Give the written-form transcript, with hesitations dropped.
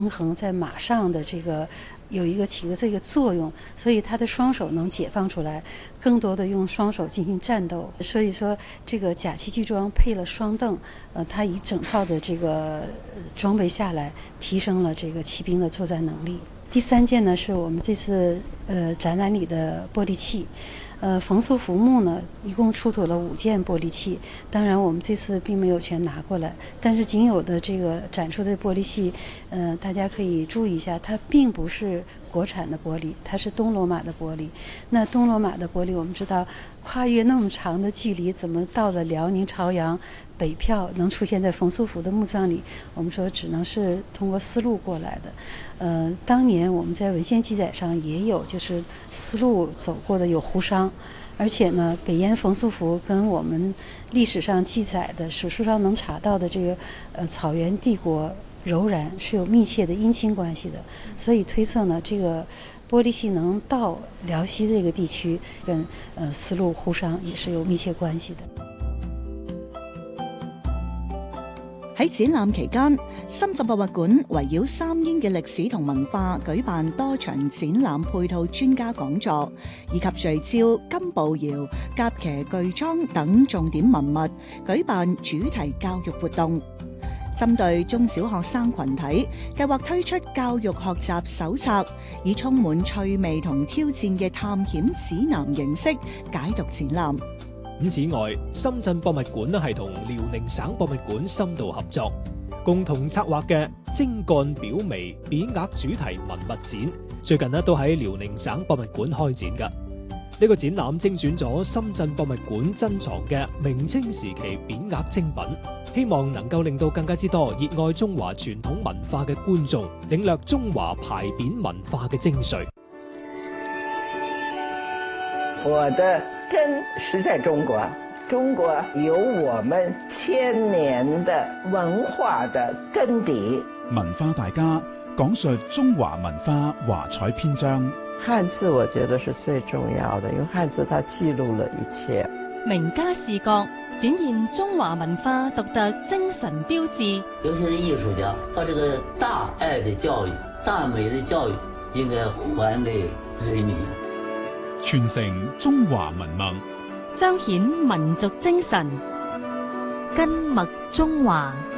平衡在马上的这个有一个起的这个作用，所以他的双手能解放出来，更多的用双手进行战斗。所以说这个甲骑巨装配了双蹬，它一整套的这个装备下来，提升了这个骑兵的作战能力。第3件呢是我们这次展览里的玻璃器。冯素浮木呢，一共出土了5件玻璃器，当然我们这次并没有全拿过来，但是仅有的这个展出的玻璃器，大家可以注意一下，它并不是国产的玻璃，它是东罗马的玻璃。那东罗马的玻璃，我们知道跨越那么长的距离，怎么到了辽宁朝阳北票能出现在冯素浮的墓葬里？我们说只能是通过丝路过来的。当年我们在文献记载上也有，就是丝路走过的有胡商，而且呢，北燕冯素浮跟我们历史上记载的、史书上能查到的这个草原帝国柔然是有密切的姻亲关系的，所以推测呢，这个玻璃器能到辽西这个地区，跟丝路胡商也是有密切關係的。 喺展覽期間，深圳博物館圍繞3燕嘅歷史同文化舉辦多場展覽配套專家講座，以及聚焦金步窯、甲騎巨裝等重點文物，舉辦主題教育活動。針對中小學生群體，計劃推出教育學習手冊，以充滿趣味同挑戰嘅探險指南形式解讀展覽。 此外，深圳博物館係同遼寧省博物館深度合作，共同策劃嘅精幹表微匾額主題文物展，最近都喺遼寧省博物館開展㗎。呢個展覽精選咗深圳博物館珍藏嘅明清時期匾額精品，希望能夠令到更加之多熱愛中華傳統文化嘅觀眾領略中華牌匾文化嘅精髓。 我的根是在中国，中國有我們1000年的文化的根底。 文化大家講述中華文化華彩篇章。 漢字我覺得是最重要的，因為漢字它記錄了一切。 名家視覺展現中華文化獨特精神標誌。 尤其是藝術家，把這個大愛的教育、大美的教育應該還給人民。 傳承中華文脈， 彰顯民族精神，根脈中華。